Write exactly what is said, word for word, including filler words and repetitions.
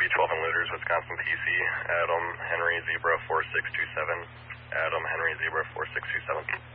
B twelve and Looters, Wisconsin P C, Adam Henry Zebra four six two seven, Adam Henry Zebra four six two seven.